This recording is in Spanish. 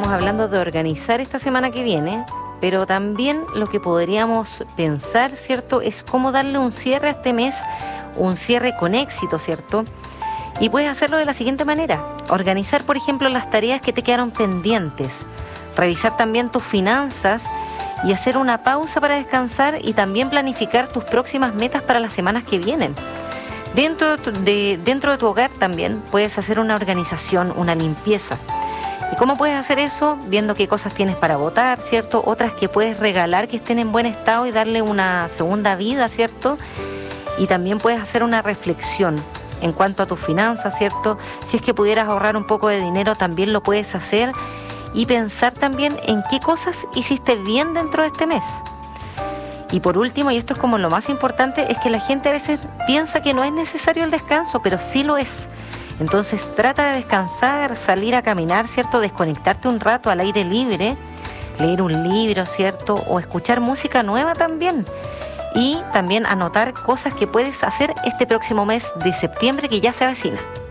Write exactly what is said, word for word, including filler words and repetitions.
estamos hablando de organizar esta semana que viene, pero también lo que podríamos pensar, ¿cierto?, es cómo darle un cierre a este mes, un cierre con éxito, ¿cierto? Y puedes hacerlo de la siguiente manera: organizar, por ejemplo, las tareas que te quedaron pendientes, revisar también tus finanzas y hacer una pausa para descansar y también planificar tus próximas metas para las semanas que vienen. Dentro de, tu, de, dentro de tu hogar también puedes hacer una organización, una limpieza. ¿Y cómo puedes hacer eso? Viendo qué cosas tienes para botar, ¿cierto? Otras que puedes regalar que estén en buen estado y darle una segunda vida, ¿cierto? Y también puedes hacer una reflexión en cuanto a tus finanzas, ¿cierto? Si es que pudieras ahorrar un poco de dinero, también lo puedes hacer y pensar también en qué cosas hiciste bien dentro de este mes. Y por último, y esto es como lo más importante, es que la gente a veces piensa que no es necesario el descanso, pero sí lo es. Entonces trata de descansar, salir a caminar, ¿cierto? Desconectarte un rato al aire libre, leer un libro, ¿cierto? O escuchar música nueva también. Y también anotar cosas que puedes hacer este próximo mes de septiembre que ya se avecina.